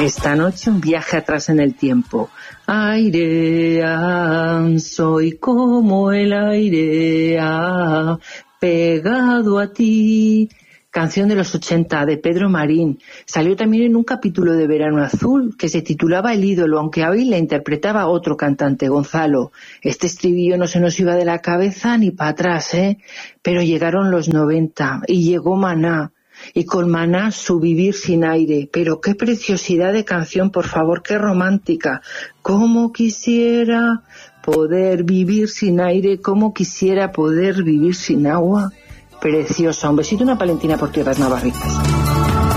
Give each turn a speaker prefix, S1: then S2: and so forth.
S1: Esta noche un viaje atrás en el tiempo. Aire, soy como el aire, pegado a ti. Canción de los 80, de Pedro Marín. Salió también en un capítulo de Verano Azul, que se titulaba El ídolo, aunque hoy la interpretaba otro cantante, Gonzalo. Este estribillo no se nos iba de la cabeza ni para atrás, Pero llegaron los 90 y llegó Maná. Y con Maná su Vivir sin aire. Pero qué preciosidad de canción, por favor, qué romántica. Cómo quisiera poder vivir sin aire, cómo quisiera poder vivir sin agua. Preciosa. Un besito y una palentina por tierras navarritas.